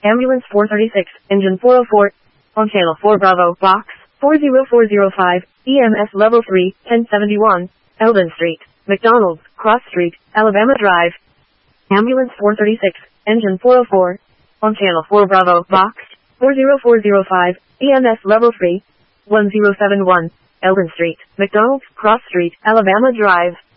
Ambulance 436, Engine 404. On Channel 4 Bravo, Box 40405, EMS Level 3, 1071, Eldon Street, McDonald's, Cross Street, Alabama Drive. Ambulance 436, Engine 404. On Channel 4 Bravo, Box 40405, EMS Level 3, 1071, Eldon Street, McDonald's, Cross Street, Alabama Drive.